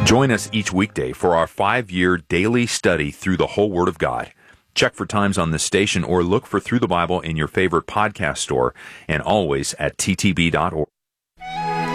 Join us each weekday for our 5-year daily study through the whole Word of God. Check for times on this station or look for Through the Bible in your favorite podcast store and always at ttb.org.